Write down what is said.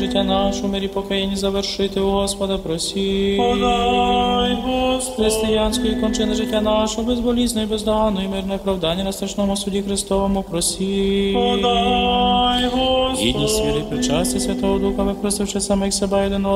життя нашу, мирі покаянні завершити у Господа просі. Подай, Господи. Християнської кончини життя нашого, безболізне і бездоганне, і мирне оправдання на страшному суді Христовому просі. Подай, Господи. Гідність віри, причасті Святого Духа, випросивши самих себе єдиного